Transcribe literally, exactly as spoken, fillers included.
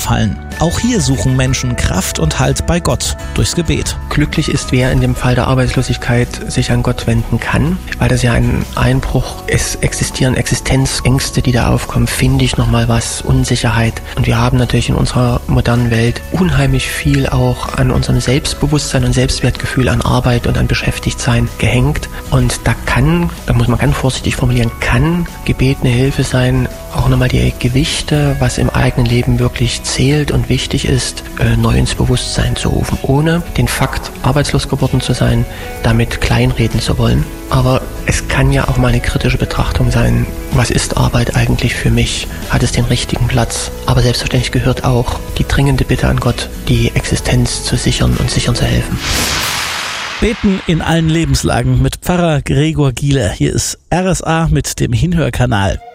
fallen. Auch hier suchen Menschen Kraft und Halt bei Gott durchs Gebet. Glücklich ist, wer in dem Fall der Arbeitslosigkeit sich an Gott wenden kann, weil das ja ein Einbruch ist. Existieren Existenzängste, die da aufkommen, finde ich nochmal was, Unsicherheit. Und wir haben natürlich in unserer modernen Welt unheimlich viel auch an unserem Selbstbewusstsein und Selbstwertgefühl, an Arbeit und an Beschäftigtsein gehängt. Und da kann, da muss man ganz vorsichtig formulieren, kann Gebet eine Hilfe sein, auch nochmal die Gewichte, was im eigenen Leben wirklich zählt und wichtig ist, neu ins Bewusstsein zu rufen, ohne den Fakt, arbeitslos geworden zu sein, damit kleinreden zu wollen. Aber es kann ja auch mal eine kritische Betrachtung sein, was ist Arbeit eigentlich für mich? Hat es den richtigen Platz? Aber selbstverständlich gehört auch die dringende Bitte an Gott, die Existenz zu sichern und sichern zu helfen. Beten in allen Lebenslagen mit Pfarrer Gregor Giele. Hier ist R S A mit dem Hinhörkanal.